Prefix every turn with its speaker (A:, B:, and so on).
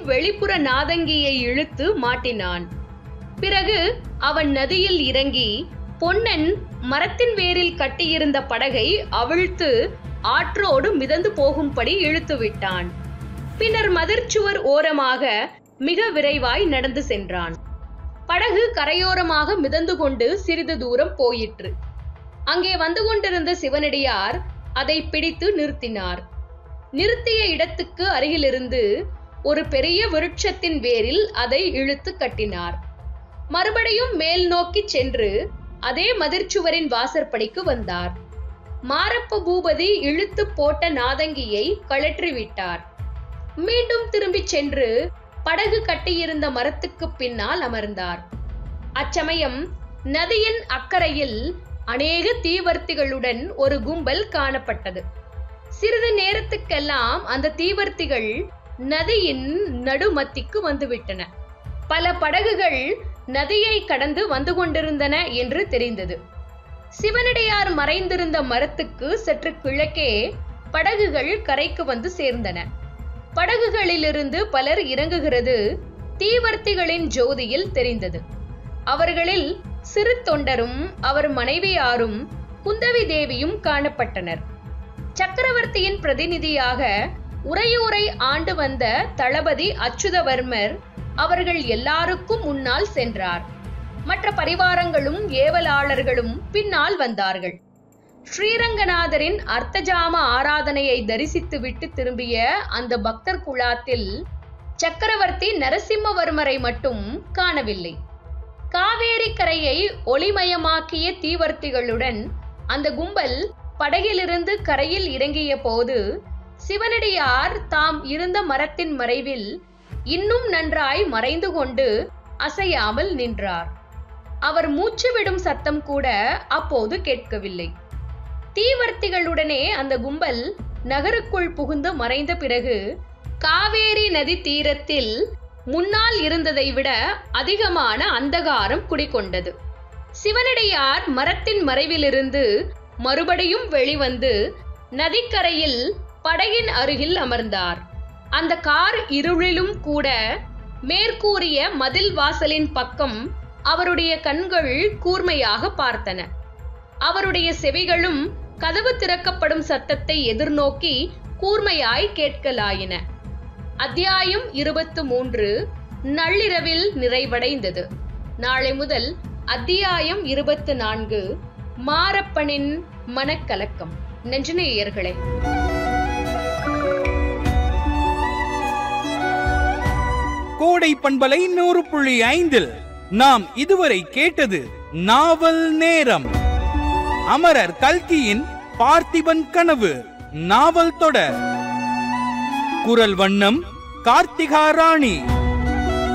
A: வெளிப்புற நாதங்கியை இழுத்து மாட்டினான். பிறகு அவன் நதியில் இறங்கி பொன்னன் மரத்தின் வேரில் கட்டியிருந்த படகை அவிழ்த்து ஆற்றோடு மிதந்து போகும்படி இழுத்து விட்டான். பின்னர் மதிர்ச்சுவர் ஓரமாக மிக விரைவாய் நடந்து சென்றான். படகு கரையோரமாக மிதந்து கொண்டு சிறிது தூரம் போயிற்று. அங்கே வந்து கொண்டிருந்த சிவனடியார் அதை பிடித்து நிறுத்தினார். நிறுத்திய இடத்துக்கு அருகிலிருந்து ஒரு பெரிய விருட்சத்தின் வேரில் அதை இழுத்து கட்டினார். மறுபடியும் மேல் நோக்கி சென்று அதே மதிர்ச்சுவரின் வாசற்படிக்கு வந்தார். மாரப்ப பூபதி இழுத்து போட்ட நாதங்கியை கழற்றிவிட்டார். மீண்டும் திரும்பி சென்று படகு கட்டியிருந்த மரத்துக்கு பின்னால் அமர்ந்தார். அச்சமயம் நதியின் அக்கறையில் அநேக தீவர்த்திகளுடன் ஒரு கும்பல் காணப்பட்டது. சிறிது நேரத்துக்கெல்லாம் அந்த தீவர்த்திகள் நதியின் நடுமத்திக்கு வந்துவிட்டன. பல படகுகள் நதியை கடந்து வந்து கொண்டிருந்தன என்று தெரிந்தது. சிவனடியார் மறைந்திருந்த மரத்துக்கு சற்று கிழக்கே படகுகள் கரைக்கு வந்து சேர்ந்தன. படகுகளிலிருந்து பலர் இறங்குகிறது தீவர்த்திகளின் ஜோதியில் தெரிந்தது. அவர்களில் சிறு தொண்டரும் அவர் மனைவியாரும் குந்தவி தேவியும் காணப்பட்டனர். சக்கரவர்த்தியின் பிரதிநிதியாக உறையூரை ஆண்டு வந்த தளபதி அச்சுதவர்மர் அவர்கள் எல்லாருக்கும் முன்னால் சென்றார். மற்ற பரிவாரங்களும் ஏவலாளர்களும் பின்னால் வந்தார்கள். ஸ்ரீரங்கநாதரின் அர்த்தஜாம ஆராதனையை தரிசித்து விட்டு திரும்பிய அந்த பக்தர் குழாத்தில் சக்கரவர்த்தி நரசிம்மவர்மரை மட்டும் காணவில்லை. காவேரி கரையை ஒளிமயமாக்கிய தீவர்த்திகளுடன் அந்த கும்பல் படகிலிருந்து கரையில் இறங்கிய போது சிவனடியார் தாம் இருந்த மரத்தின் மறைவில் இன்னும் நன்றாய் மறைந்து கொண்டு அசையாமல் நின்றார். அவர் மூச்சு விடும் சத்தம் கூட அப்போது கேட்கவில்லை. தீவர்த்திகளுடனே அந்த கும்பல் நகருக்குள் புகுந்து மறைந்த பிறகு காவேரி நதி தீரத்தில் முன்னால் இருந்ததை விட அதிகமான அந்தகாரம் குடிகொண்டது. சிவனடியார் மரத்தின் மறைவிலிருந்து மறுபடியும் வெளிவந்து நதிக்கரையில் படகின் அருகில் அமர்ந்தார். அந்த கார் இருளிலும் கூட மேற்கூறிய மதில் வாசலின் பக்கம் அவருடைய கண்கள் கூர்மையாக பார்த்தன. அவருடைய செவிகளும் கதவு திறக்கப்படும் சத்தத்தை எதிர்நோக்கி கூர்மையாய் கேட்கலாயின. அத்தியாயம் 23 நள்ளிரவில் நிறைவடைந்தது. நாளை முதல் அத்தியாயம் 24 மாரப்பனின் மனக்கலக்கம். நெஞ்சநேயர்களே,
B: கோடை பண்பலை 100.5 நாம் இதுவரை கேட்டது நாவல் நேரம். அமரர் கல்கியின் பார்த்திபன் கனவு நாவல் தொடர். குரல் வண்ணம் கார்த்திகா ராணி.